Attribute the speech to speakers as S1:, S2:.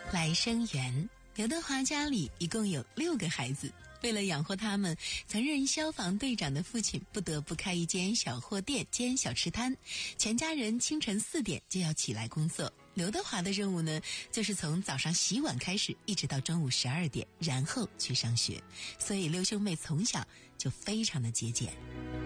S1: 来生缘。刘德华家里一共有6个孩子，为了养活他们，曾任消防队长的父亲不得不开一间小货店兼小吃摊，全家人清晨4点就要起来工作。刘德华的任务呢，就是从早上洗碗开始，一直到中午12点，然后去上学。所以6兄妹从小就非常的节俭。